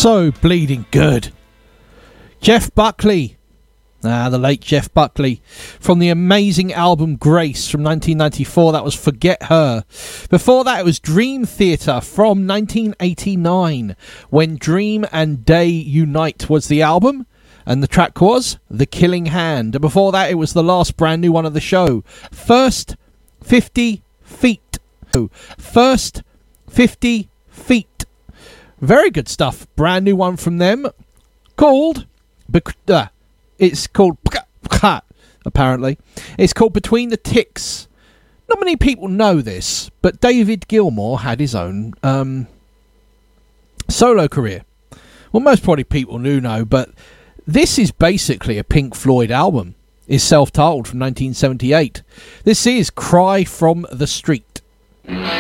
So bleeding good. Jeff Buckley. The late Jeff Buckley. From the amazing album Grace from 1994. That was Forget Her. Before that, it was Dream Theater from 1989. When Dream and Day Unite was the album. And the track was The Killing Hand. And before that, it was the last brand new one of the show. First 50 Feet. First 50 Feet. Very good stuff. Brand new one from them. Called... It's called... Apparently. It's called Between the Ticks. Not many people know this, but David Gilmour had his own solo career. Well, most probably people do know, but this is basically a Pink Floyd album. It's self-titled from 1978. This is Cry from the Street.